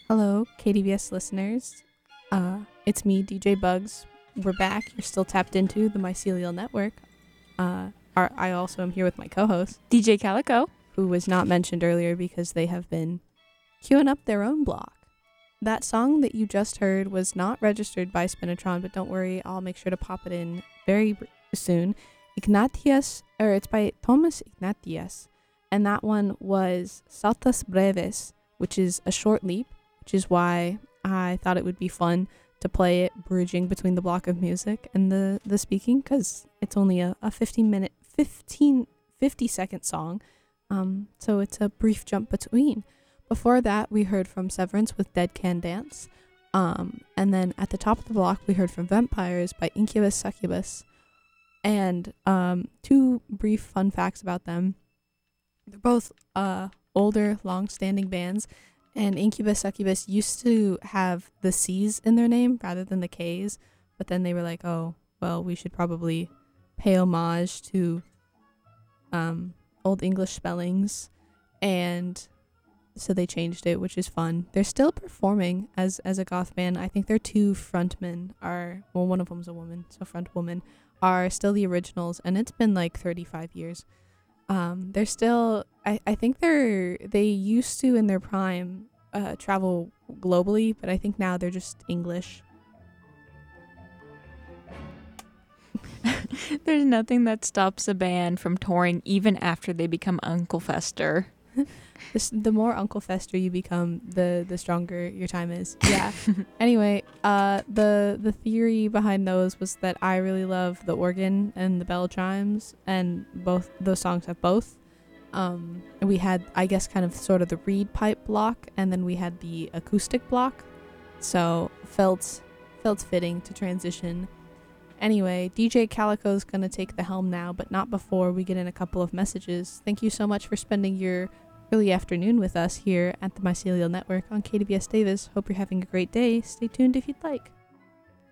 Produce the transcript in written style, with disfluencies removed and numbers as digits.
Hello, KDVS listeners. It's me, DJ Bugs. We're back. You're still tapped into the Mycelial Network. I also am here with my co-host, DJ Calico, who was not mentioned earlier because they have been queuing up their own block. That song that you just heard was not registered by Spinatron, but don't worry, I'll make sure to pop it in very soon. It's by Thomas Ignatius, and that one was Saltas Breves, which is a short leap, which is why I thought it would be fun to play it bridging between the block of music and the speaking, because it's only a 50-second song, so it's a brief jump between. Before that, we heard from Severance with Dead Can Dance, and then at the top of the block, we heard from Vampires by Incubus Succubus, and two brief fun facts about them. They're both older, long-standing bands, and Incubus Succubus used to have the C's in their name rather than the K's, but then they were like, oh, well, we should probably pay homage to Old English spellings, and so they changed it, which is fun. They're still performing as a goth band. I think their two frontmen one of them's a woman, so front woman, are still the originals, and it's been like 35 years. They're still, I think they used to in their prime travel globally, but I think now they're just English. there's nothing that stops a band from touring even after they become Uncle Fester. The more Uncle Fester you become, the stronger your time is. Yeah. Anyway, the theory behind those was that I really love the organ and the bell chimes, and both those songs have both. We had, I guess, kind of sort of the reed pipe block, and then we had the acoustic block. So felt fitting to transition. Anyway, DJ Calico's gonna take the helm now, but not before we get in a couple of messages. Thank you so much for spending your early afternoon with us here at the Mycelial Network on KDVS Davis. Hope you're having a great day. Stay tuned if you'd like.